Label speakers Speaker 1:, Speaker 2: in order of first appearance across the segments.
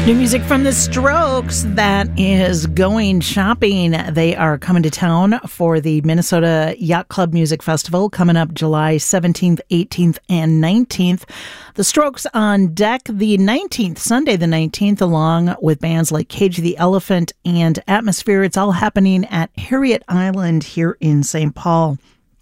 Speaker 1: New music from The Strokes, that is Going Shopping. They are coming to town for the Minnesota Yacht Club Music Festival coming up July 17th, 18th, and 19th. The Strokes on deck the 19th, Sunday the 19th, along with bands like Cage the Elephant and Atmosphere. It's all happening at Harriet Island here in St. Paul.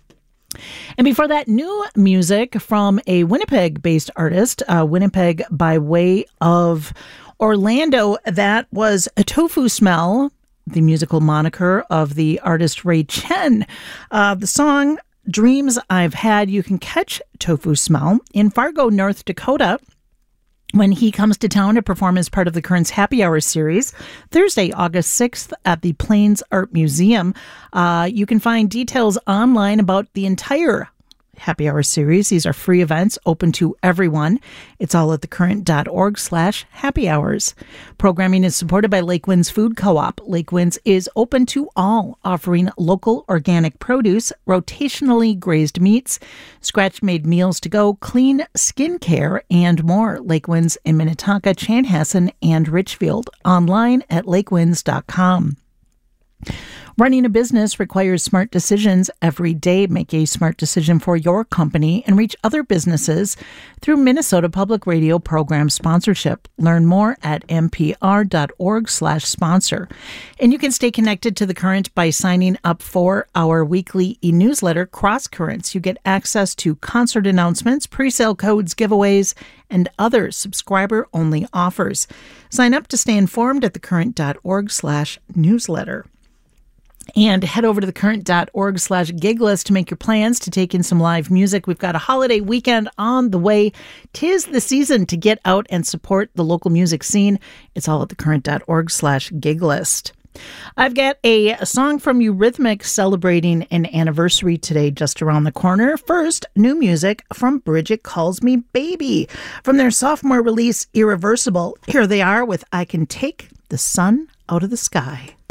Speaker 1: And before that, new music from a Winnipeg-based artist, Winnipeg by way of Orlando. That was A Tofu Smell, the musical moniker of the artist Ray Chen. The song Dreams I've Had, you can catch Tofu Smell in Fargo, North Dakota, when he comes to town to perform as part of the Currents Happy Hour series, Thursday, August 6th at the Plains Art Museum. You can find details online about the entire Happy Hour series. These are free events open to everyone. It's all at thecurrent.org/happy hours. Programming is supported by Lake Winds Food Co-op. Lake Winds is open to all, offering local organic produce, rotationally grazed meats, scratch-made meals to go, clean skincare, and more. Lake Winds in Minnetonka, Chanhassen, and Richfield. Online at lakewinds.com. Running a business requires smart decisions every day. Make a smart decision for your company and reach other businesses through Minnesota Public Radio program sponsorship. Learn more at npr.org/sponsor. And you can stay connected to The Current by signing up for our weekly e-newsletter, Cross Currents. You get access to concert announcements, pre-sale codes, giveaways, and other subscriber-only offers. Sign up to stay informed at thecurrent.org/newsletter. And head over to thecurrent.org/giglist to make your plans to take in some live music. We've got a holiday weekend on the way. 'Tis the season to get out and support the local music scene. It's all at thecurrent.org/giglist. I've got a song from Eurythmics celebrating an anniversary today just around the corner. First, new music from Bridget Calls Me Baby. From their sophomore release, Irreversible, here they are with I Can Take the Sun Out of the Sky.